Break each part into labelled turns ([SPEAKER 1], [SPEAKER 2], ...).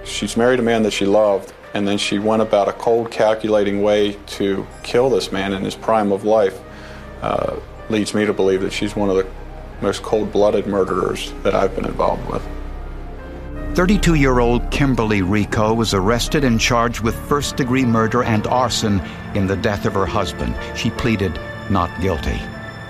[SPEAKER 1] she's married a man that she loved, and then she went about a cold, calculating way to kill this man in his prime of life, leads me to believe that she's one of the most cold-blooded murderers that I've been involved with.
[SPEAKER 2] 32-year-old Kimberly Rico was arrested and charged with first-degree murder and arson in the death of her husband. She pleaded not guilty.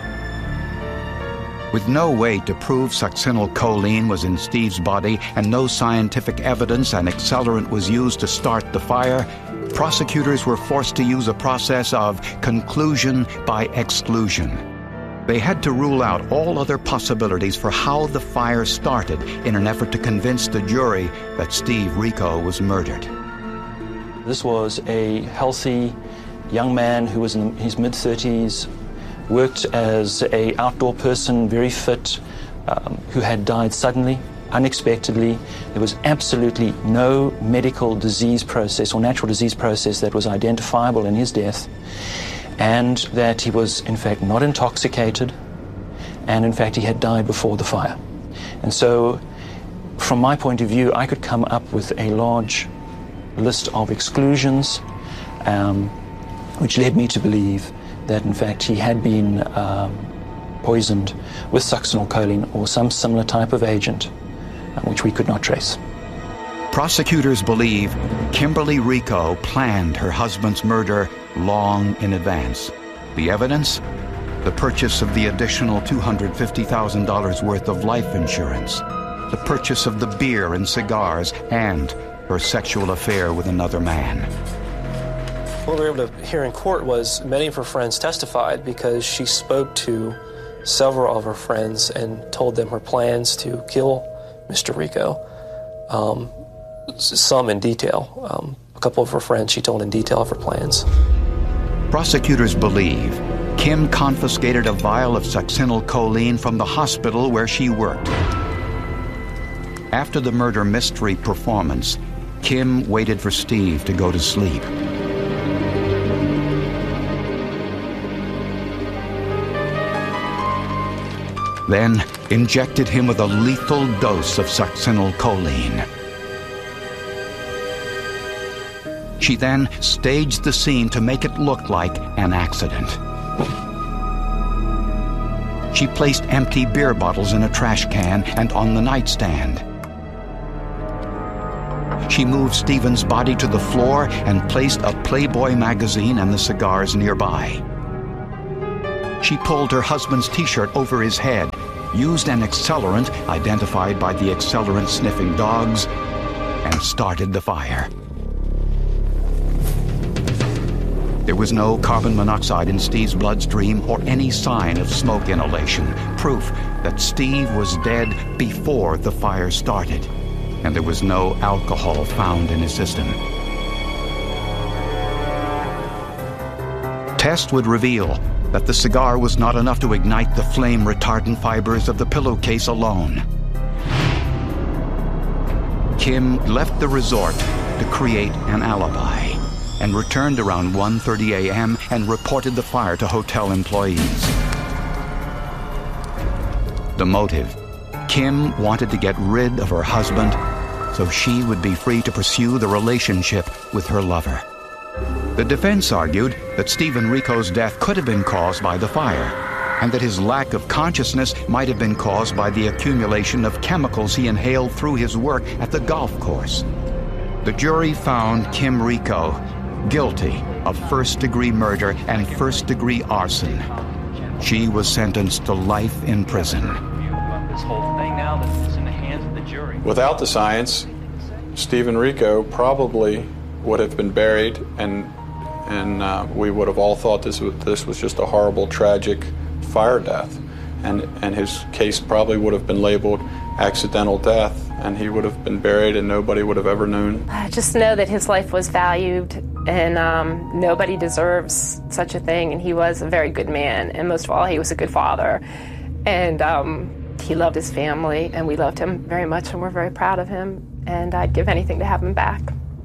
[SPEAKER 2] With no way to prove succinylcholine was in Steve's body and no scientific evidence an accelerant was used to start the fire, prosecutors were forced to use a process of conclusion by exclusion. They had to rule out all other possibilities for how the fire started in an effort to convince the jury that Steve Rico was murdered.
[SPEAKER 3] This was a healthy young man who was in his mid-30s, worked as an outdoor person, very fit, who had died suddenly, unexpectedly. There was absolutely no medical disease process or natural disease process that was identifiable in his death, and that he was, in fact, not intoxicated, and, in fact, he had died before the fire. And so, from my point of view, I could come up with a large list of exclusions, which led me to believe that, in fact, he had been poisoned with succinylcholine or some similar type of agent, which we could not trace.
[SPEAKER 2] Prosecutors believe Kimberly Rico planned her husband's murder long in advance. The evidence? The purchase of the additional $250,000 worth of life insurance, the purchase of the beer and cigars, and her sexual affair with another man.
[SPEAKER 4] What we were able to hear in court was many of her friends testified because she spoke to several of her friends and told them her plans to kill Mr. Rico. Some in detail. A couple of her friends she told in detail of her plans.
[SPEAKER 2] Prosecutors believe Kim confiscated a vial of succinylcholine from the hospital where she worked. After the murder mystery performance, Kim waited for Steve to go to sleep. Then injected him with a lethal dose of succinylcholine. She then staged the scene to make it look like an accident. She placed empty beer bottles in a trash can and on the nightstand. She moved Stephen's body to the floor and placed a Playboy magazine and the cigars nearby. She pulled her husband's T-shirt over his head, used an accelerant identified by the accelerant-sniffing dogs, and started the fire. There was no carbon monoxide in Steve's bloodstream or any sign of smoke inhalation, proof that Steve was dead before the fire started, and there was no alcohol found in his system. Tests would reveal that the cigar was not enough to ignite the flame-retardant fibers of the pillowcase alone. Kim left the resort to create an alibi and returned around 1:30 a.m. and reported the fire to hotel employees. The motive: Kim wanted to get rid of her husband so she would be free to pursue the relationship with her lover. The defense argued that Stephen Rico's death could have been caused by the fire, and that his lack of consciousness might have been caused by the accumulation of chemicals he inhaled through his work at the golf course. The jury found Kim Rico guilty of first-degree murder and first-degree arson. She was sentenced to life in prison.
[SPEAKER 3] This whole thing now that's in the hands of the jury.
[SPEAKER 1] Without the science, Stephen Rico probably would have been buried, and we would have all thought this was just a horrible, tragic fire death, and his case probably would have been labeled accidental death, and he would have been buried and nobody would have ever known.
[SPEAKER 5] I just know that his life was valued, and nobody deserves such a thing, and he was a very good man, and most of all, he was a good father, and he loved his family, and we loved him very much, and we're very proud of him, and I'd give anything to have him back.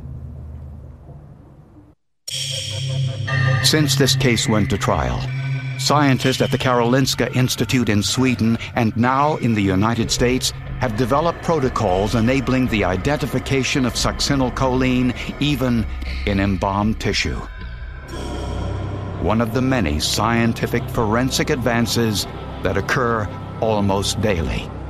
[SPEAKER 2] Since this case went to trial, scientists at the Karolinska Institute in Sweden and now in the United States have developed protocols enabling the identification of succinylcholine even in embalmed tissue. One of the many scientific forensic advances that occur almost daily.